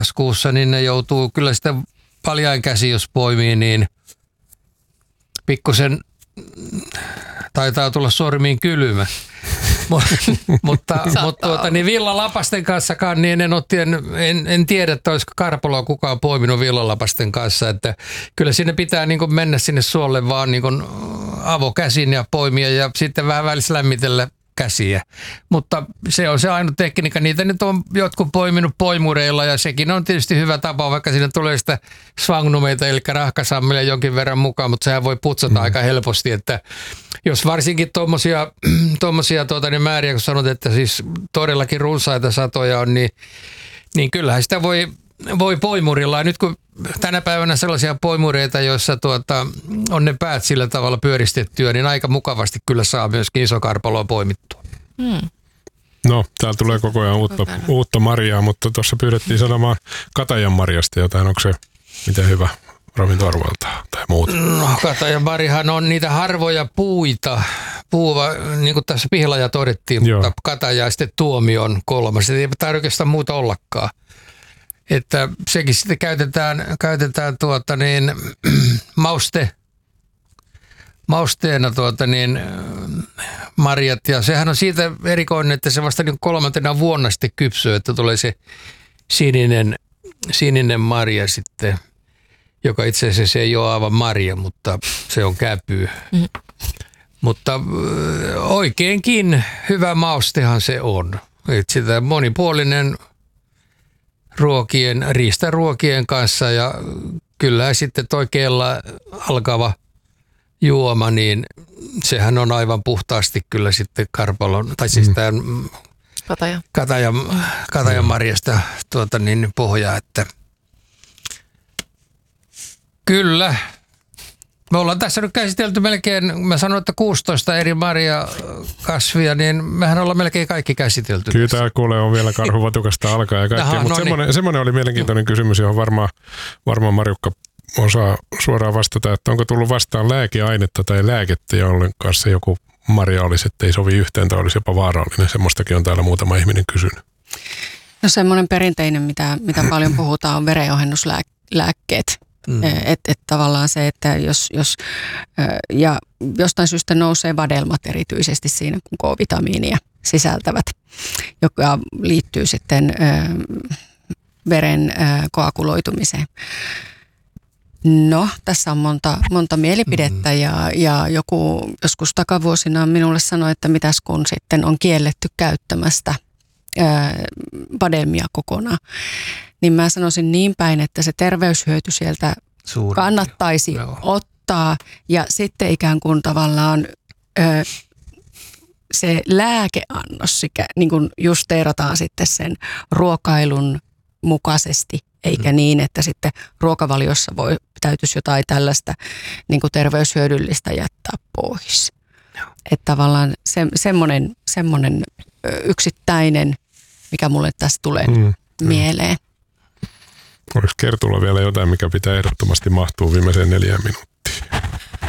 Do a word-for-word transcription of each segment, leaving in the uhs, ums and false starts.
marraskuussa, niin ne joutuu kyllä sitä paljain käsi, jos poimii, niin pikkusen taitaa tulla sormiin kylmä. mutta mutta tuota, niin villalapasten kanssakaan niin en, otti, en, en, en tiedä, että olisiko karpaloa kukaan poiminut villalapasten kanssa. Että kyllä sinne pitää niin kuin mennä sinne suolle vaan niin kuin avokäsin ja poimia ja sitten vähän välissä lämmitellä käsiä. Mutta se on se ainut tekniikka. Niitä nyt on jotkut poiminut poimureilla ja sekin on tietysti hyvä tapa, vaikka siinä tulee sitä svangnumeita eli rahkasammelia jonkin verran mukaan, mutta sehän voi putsata mm. aika helposti, että jos varsinkin tuommoisia tommosia, tuota, niin määriä, kun sanot, että siis todellakin runsaita satoja on, niin, niin kyllähän sitä voi, voi poimurilla. Ja nyt kun tänä päivänä sellaisia poimureita, joissa tuota, on ne päät sillä tavalla pyöristettyä, niin aika mukavasti kyllä saa myöskin iso karpaloa poimittua. Hmm. No, täällä tulee koko ajan uutta, uutta marjaa, mutta tuossa pyydettiin sanomaan katajan marjasta jotain. Onko se miten hyvä ravintoarvoilta tai muuta? No, katajan marjahan on niitä harvoja puita. Puuva, niin kuin tässä Pihlaja todettiin, Joo. mutta kataja ja sitten tuomi on kolmas. Ei tarvitse oikeastaan muuta ollakaan. Että sekin sitten käytetään, käytetään tuota niin, mauste, mausteena tuota niin, marjat. Ja sehän on siitä erikoinen, että se vasta niin kolmantena vuonna sitten kypsyy, että tulee se sininen, sininen marja sitten, joka itse asiassa ei ole aivan marja, mutta se on käpy. Mm. Mutta oikeinkin hyvä maustehan se on. Että sitä monipuolinen ruokien, riistaruokien kanssa ja kyllä sitten toi kella alkava juoma, niin sehän on aivan puhtaasti kyllä sitten karpalon, tai siis tämän Kataja. katajan, katajan marjasta tuota niin pohjaa, että kyllä. Me ollaan tässä nyt käsitelty melkein, mä sanoin, että kuusitoista eri marjakasvia, niin mehän ollaan melkein kaikki käsitelty. Kyllä tämä kuulee on vielä karhuvatukasta alkaa ja kaikkea, mutta no semmoinen, niin. semmoinen oli mielenkiintoinen kysymys, johon varmaan, varmaan Marjukka osaa suoraan vastata, että onko tullut vastaan lääkeainetta tai lääkettä, jollen kanssa joku marja olisi, että ei sovi yhteen tai olisi jopa vaarallinen. Semmoistakin on täällä muutama ihminen kysynyt. No semmoinen perinteinen, mitä, mitä paljon puhutaan, on verenohennuslääkkeet. Mm. Että et tavallaan se, että jos, jos ja jostain syystä nousee vadelmat erityisesti siinä, kun K-vitamiinia sisältävät, joka liittyy sitten veren koaguloitumiseen. No, tässä on monta, monta mielipidettä mm. ja, ja joku joskus takavuosina minulle sanoi, että mitäs kun sitten on kielletty käyttämästä ää, vadelmia kokonaan. Niin mä sanoisin niin päin, että se terveyshyöty sieltä Suuri, kannattaisi joo. ottaa ja sitten ikään kuin tavallaan ö, se lääkeannos, sikä, niin kuin justeerataan sitten sen ruokailun mukaisesti, eikä mm. niin, että sitten ruokavaliossa voi, täytyisi jotain tällaista niin kuin terveyshyödyllistä jättää pois. Että tavallaan se, semmoinen, semmoinen yksittäinen, mikä mulle tässä tulee mm. mieleen. Oliko Kertulla vielä jotain, mikä pitää ehdottomasti mahtua viimeiseen neljään minuuttiin?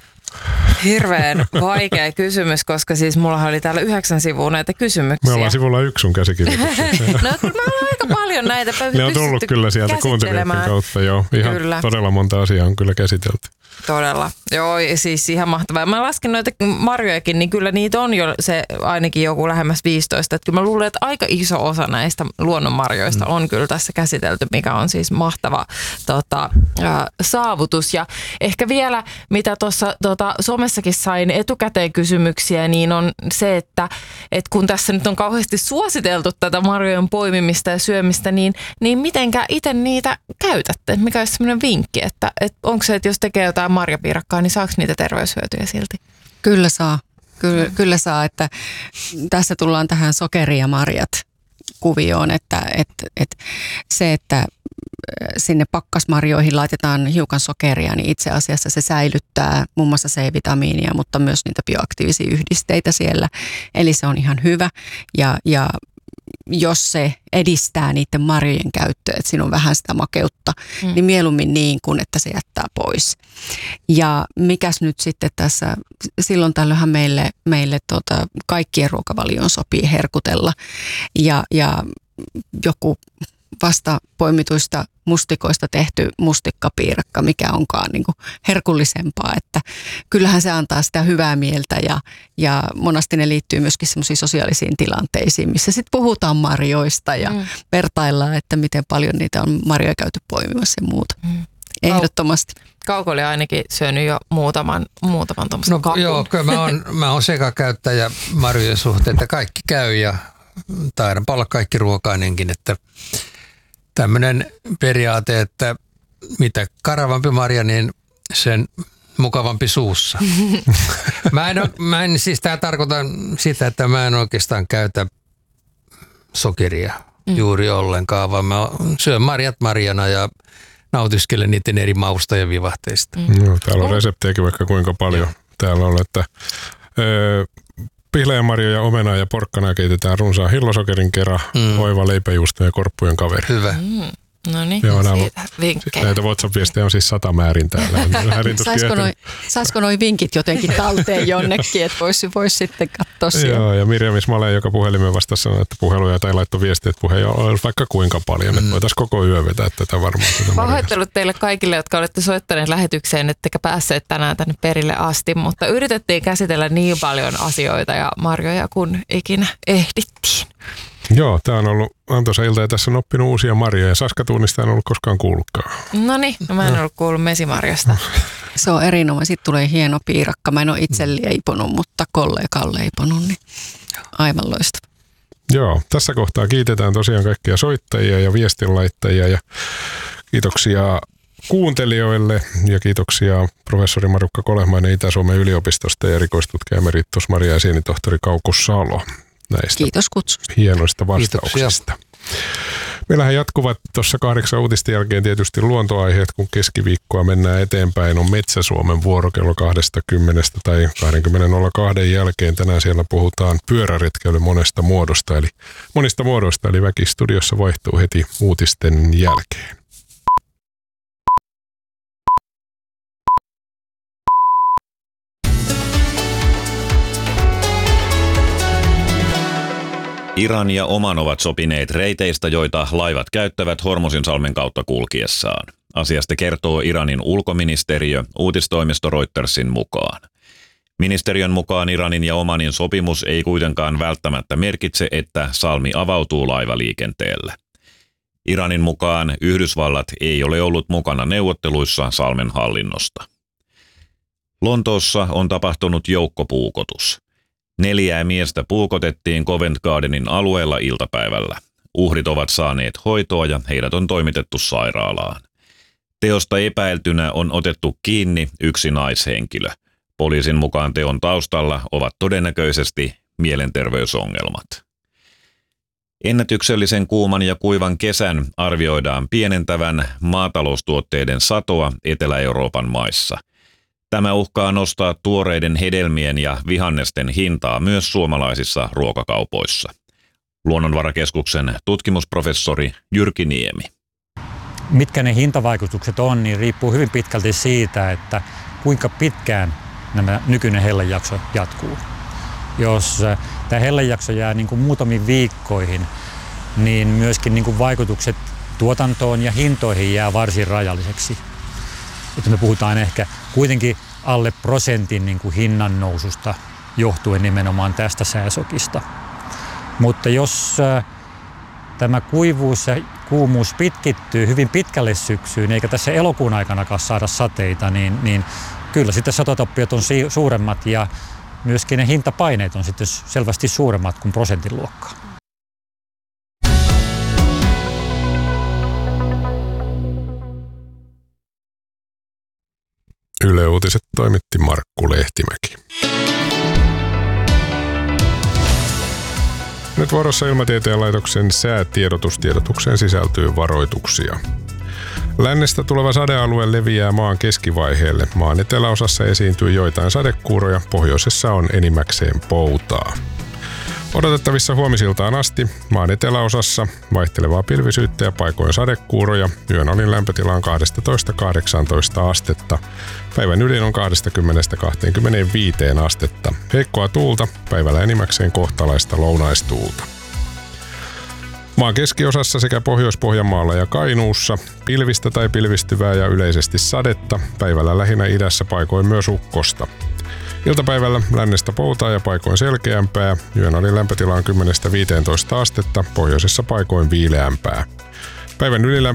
Hirveän vaikea kysymys, koska siis mullahan oli täällä yhdeksän sivua näitä kysymyksiä. Me ollaan sivulla yksi sun käsikirjoituksessa. No kyllä mä olen aika paljon näitä ne on tullut kyllä sieltä kuuntelijoiden kautta, joo. Ihan kyllä. Todella monta asiaa on kyllä käsitelty. Todella. Joo, siis ihan mahtavaa. Mä laskin noita marjojakin, niin kyllä niitä on jo se ainakin joku lähemmäs viisitoista. Että kyllä mä luulen, että aika iso osa näistä luonnonmarjoista on kyllä tässä käsitelty, mikä on siis mahtava tota, äh, saavutus. Ja ehkä vielä, mitä tuossa tota, somessakin sain etukäteen kysymyksiä, niin on se, että et kun tässä nyt on kauheasti suositeltu tätä marjojen poimimista ja syömistä, niin, niin mitenkä itse niitä käytätte? Mikä olisi sellainen vinkki, että et onko se, että jos tekee jotain marjapiirakkaa, niin saako niitä terveyshyötyjä silti? Kyllä saa. Kyllä, kyllä saa, että tässä tullaan tähän sokeri ja marjat kuvioon, että, että, että se, että sinne pakkasmarjoihin laitetaan hiukan sokeria, niin itse asiassa se säilyttää muun muassa C-vitamiinia, mutta myös niitä bioaktiivisia yhdisteitä siellä. Eli se on ihan hyvä ja, ja jos se edistää niiden marjojen käyttöä, että siinä on vähän sitä makeutta, mm. niin mieluummin niin kuin, että se jättää pois. Ja mikäs nyt sitten tässä, silloin tällöinhän meille, meille tota, kaikkien ruokavalioon sopii herkutella. Ja, ja joku vasta poimituista mustikoista tehty mustikkapiirakka, mikä onkaan niin kuin herkullisempaa, että kyllähän se antaa sitä hyvää mieltä ja, ja monasti ne liittyy myöskin semmoisiin sosiaalisiin tilanteisiin, missä sitten puhutaan marjoista ja mm. vertaillaan, että miten paljon niitä on marjoja käyty poimimassa ja muuta. Mm. Ehdottomasti. Kauko oli ainakin syönyt jo muutaman, muutaman tuommoisen no, kakun. Joo, kyllä mä oon, mä oon sekakäyttäjä marjojen suhteen, että kaikki käy ja taidanpa olla kaikki ruokainenkin, että tämmöinen periaate, että mitä karavampi marja, niin sen mukavampi suussa. mä, en, mä en siis tää tarkoitan sitä, että mä en oikeastaan käytä sokeria mm. juuri ollenkaan, vaan mä syön marjat marjana ja nautiskelen niiden eri mausta ja vivahteista. Mm. No, täällä on reseptejäkin vaikka kuinka paljon. Täällä on, että öö, pihlejämarjoja ja omenaa ja porkkanaa keitetään runsaan hillosokerin kera, mm. oiva leipäjuusto ja korppujen kaveri. Hyvä. Mm. No niin, siitä vinkkejä. Näitä WhatsApp-viestejä on siis sata määrin täällä. Saisiko noi, saisiko noi vinkit jotenkin talteen jonnekin, että voisi vois sitten katsoa siellä. Joo, ja Mirjam Ismale, joka puhelimen vastasi sanoi, että puheluja tai laittoi viestiä, että puheja on vaikka kuinka paljon, mm. että voitaisiin koko yö vetää tätä varmaan. Pahoittelut teille kaikille, jotka olette soittaneet lähetykseen, ettekä päässeet tänään tänne perille asti, mutta yritettiin käsitellä niin paljon asioita ja marjoja, kun ikinä ehdittiin. Joo, tämä on ollut antoisa ilta ja tässä on oppinut uusia marjoja. Saskatuunista en ollut koskaan kuullutkaan. No niin, no mä en ollut kuullut mesimarjasta. Se on erinomainen. Sitten tulee hieno piirakka. Mä en ole itse leiponut, mutta kollega on leiponut, niin aivan loistava. Joo, tässä kohtaa kiitetään tosiaan kaikkia soittajia ja viestinlaittajia ja kiitoksia kuuntelijoille ja kiitoksia professori Marjukka Kolehmainen Itä-Suomen yliopistosta ja erikoistutkija emeritus Maria ja sienitohtori Kauko Salo. Näistä Kiitos kutsusta. Hienoista vastauksista. Kiitoksia. Meillähän jatkuvat tuossa kahdeksan uutisten jälkeen tietysti luontoaiheet, kun keskiviikkoa mennään eteenpäin. On Metsä-Suomen vuoro kello kaksikymmentä tai kaksikymmentä nolla kaksi jälkeen. Tänään siellä puhutaan pyöräretkeily monesta muodosta, eli monista muodoista, eli väki studiossa vaihtuu heti uutisten jälkeen. Iran ja Oman ovat sopineet reiteistä, joita laivat käyttävät Hormuzinsalmen kautta kulkiessaan. Asiasta kertoo Iranin ulkoministeriö uutistoimisto Reutersin mukaan. Ministeriön mukaan Iranin ja Omanin sopimus ei kuitenkaan välttämättä merkitse, että salmi avautuu laivaliikenteelle. Iranin mukaan Yhdysvallat ei ole ollut mukana neuvotteluissa salmen hallinnosta. Lontoossa on tapahtunut joukkopuukotus. Neljää miestä puukotettiin Covent Gardenin alueella iltapäivällä. Uhrit ovat saaneet hoitoa ja heidät on toimitettu sairaalaan. Teosta epäiltynä on otettu kiinni yksi naishenkilö. Poliisin mukaan teon taustalla ovat todennäköisesti mielenterveysongelmat. Ennätyksellisen kuuman ja kuivan kesän arvioidaan pienentävän maataloustuotteiden satoa Etelä-Euroopan maissa. Tämä uhkaa nostaa tuoreiden hedelmien ja vihannesten hintaa myös suomalaisissa ruokakaupoissa. Luonnonvarakeskuksen tutkimusprofessori Jyrki Niemi. Mitkä ne hintavaikutukset on, niin riippuu hyvin pitkälti siitä, että kuinka pitkään nämä nykyinen hellejakso jatkuu. Jos tämä hellejakso jää niin kuin muutamiin viikkoihin, niin myöskin niin kuin vaikutukset tuotantoon ja hintoihin jää varsin rajalliseksi. Että me puhutaan ehkä kuitenkin alle prosentin niin kuin hinnan noususta johtuen nimenomaan tästä sääsokista. Mutta jos äh, tämä kuivuus ja kuumuus pitkittyy hyvin pitkälle syksyyn, eikä tässä elokuun aikanakaan saada sateita, niin, niin kyllä sitten satotappiot on si- suuremmat ja myöskin ne hintapaineet on sitten selvästi suuremmat kuin prosentin luokkaa. Yle Uutiset toimitti Markku Lehtimäki. Nyt vuorossa Ilmatieteen laitoksen säätiedotustiedotukseen sisältyy varoituksia. Lännestä tuleva sadealue leviää maan keskivaiheelle. Maan eteläosassa esiintyy joitain sadekuuroja, pohjoisessa on enimmäkseen poutaa. Odotettavissa huomisiltaan asti maan eteläosassa vaihtelevaa pilvisyyttä ja paikoin sadekuuroja. Yön alin lämpötila on kaksitoista kahdeksantoista astetta. Päivän ylin on kaksikymmentä kaksikymmentäviisi astetta. Heikkoa tuulta, päivällä enimmäkseen kohtalaista lounaistuulta. Maan keskiosassa sekä Pohjois-Pohjanmaalla ja Kainuussa pilvistä tai pilvistyvää ja yleisesti sadetta, päivällä lähinnä idässä paikoin myös ukkosta. Iltapäivällä lännestä poutaa ja paikoin selkeämpää, yön alin lämpötila on kymmenestä viiteentoista astetta, pohjoisessa paikoin viileämpää. Päivän ylilämpö